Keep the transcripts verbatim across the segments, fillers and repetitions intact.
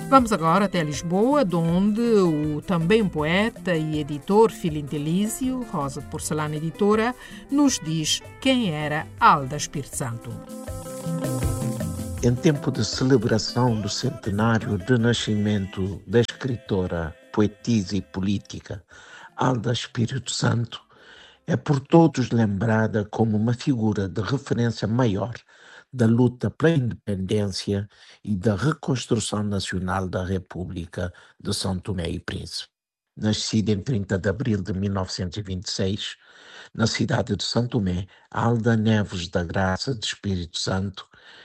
Vamos agora até Lisboa, onde o também poeta e editor Filintelísio, Rosa de Porcelana Editora, nos diz quem era Alda Espírito Santo. Em tempo de celebração do centenário de nascimento da escritora, poetisa e política Alda Espírito Santo, é por todos lembrada como uma figura de referência maior da luta pela independência e da reconstrução nacional da República de São Tomé e Príncipe. Nascida em trinta de abril de mil novecentos e vinte e seis, na cidade de São Tomé, Alda Neves da Graça de Espírito Santo,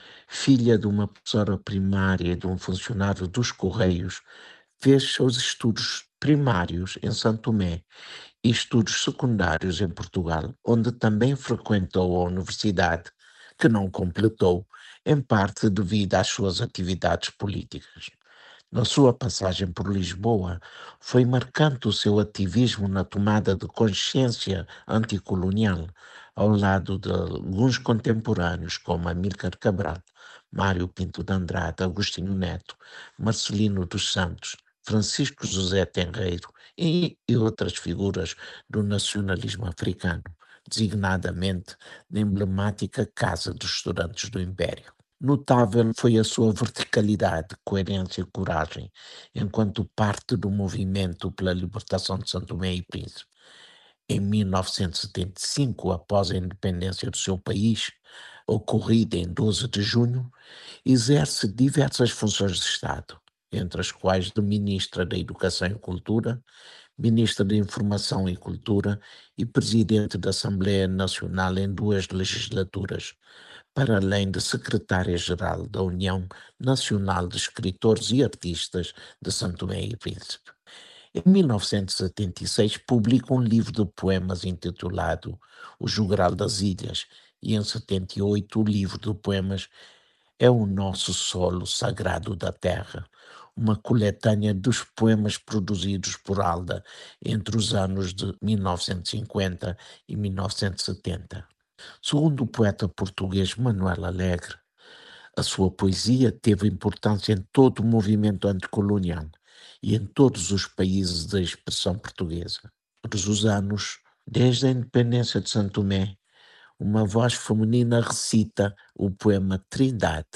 filha de uma professora primária e de um funcionário dos Correios, fez seus estudos primários em São Tomé e estudos secundários em Portugal, onde também frequentou a universidade, que não completou, em parte devido às suas atividades políticas. Na sua passagem por Lisboa, foi marcante o seu ativismo na tomada de consciência anticolonial, ao lado de alguns contemporâneos como Amílcar Cabral, Mário Pinto de Andrade, Agostinho Neto, Marcelino dos Santos, Francisco José Tenreiro e, e outras figuras do nacionalismo africano, designadamente na emblemática Casa dos Estudantes do Império. Notável foi a sua verticalidade, coerência e coragem, enquanto parte do movimento pela libertação de São Tomé e Príncipe. Em mil novecentos e setenta e cinco, após a independência do seu país, ocorrida em doze de junho, exerce diversas funções de Estado, entre as quais de Ministra da Educação e Cultura, Ministra da Informação e Cultura e Presidente da Assembleia Nacional em duas legislaturas, para além de Secretária-Geral da União Nacional de Escritores e Artistas de São Tomé e Príncipe. Em mil novecentos e setenta e seis publica um livro de poemas intitulado O Jogral das Ilhas e em setenta e oito o livro de poemas É o Nosso Solo Sagrado da Terra, uma coletânea dos poemas produzidos por Alda entre os anos de mil novecentos e cinquenta e mil novecentos e setenta. Segundo o poeta português Manuel Alegre, a sua poesia teve importância em todo o movimento anticolonial e em todos os países da expressão portuguesa. Todos os anos, desde a independência de São Tomé, uma voz feminina recita o poema Trindade,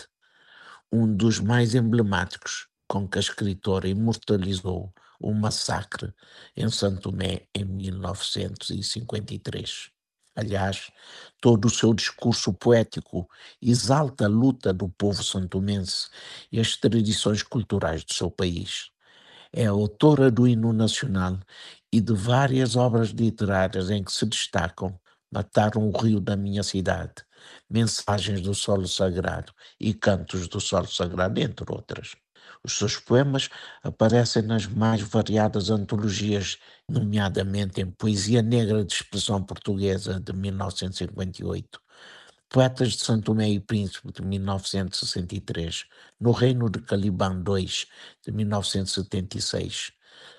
um dos mais emblemáticos com que a escritora imortalizou o massacre em São Tomé em mil novecentos e cinquenta e três. Aliás, todo o seu discurso poético exalta a luta do povo santomense e as tradições culturais do seu país. É autora do hino nacional e de várias obras literárias em que se destacam Mataram o Rio da Minha Cidade, Mensagens do Solo Sagrado e Cantos do Solo Sagrado, entre outras. Os seus poemas aparecem nas mais variadas antologias, nomeadamente em Poesia Negra de Expressão Portuguesa, de mil novecentos e cinquenta e oito, Poetas de São Tomé e Príncipe, de mil novecentos e sessenta e três, No Reino de Caliban dois, de mil novecentos e setenta e seis,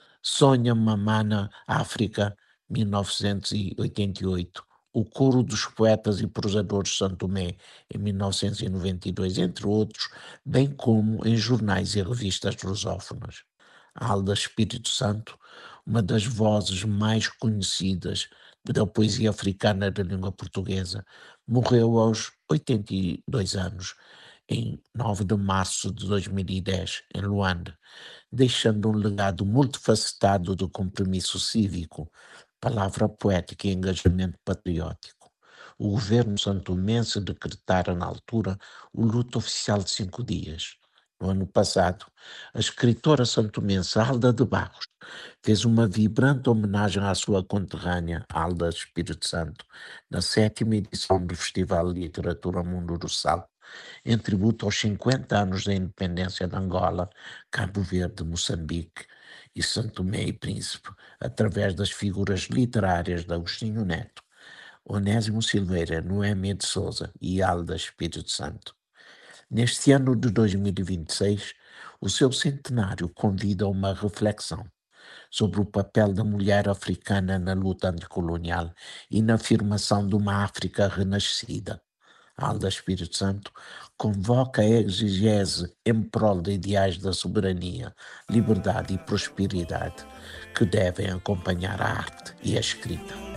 Sonha Mamana África, mil novecentos e oitenta e oito, O Coro dos Poetas e Prosadores de São Tomé, em mil novecentos e noventa e dois, entre outros, bem como em jornais e revistas lusófonas. Alda Espírito Santo, uma das vozes mais conhecidas da poesia africana da língua portuguesa, morreu aos oitenta e dois anos, em nove de março de dois mil e dez, em Luanda, deixando um legado multifacetado de compromisso cívico, palavra poética e engajamento patriótico. O governo santomense decretara na altura o luto oficial de cinco dias. No ano passado, a escritora santomense Alda de Barros fez uma vibrante homenagem à sua conterrânea Alda Espírito Santo, na sétima edição do Festival de Literatura Mundo do Sal, em tributo aos cinquenta anos da independência de Angola, Cabo Verde, Moçambique e São Tomé e Príncipe, através das figuras literárias de Agostinho Neto, Onésimo Silveira, Noémia de Souza e Alda Espírito Santo. Neste ano de dois mil e vinte e seis, o seu centenário convida a uma reflexão sobre o papel da mulher africana na luta anticolonial e na afirmação de uma África renascida. Alda Espírito Santo convoca a exegese em prol de ideais da soberania, liberdade e prosperidade que devem acompanhar a arte e a escrita.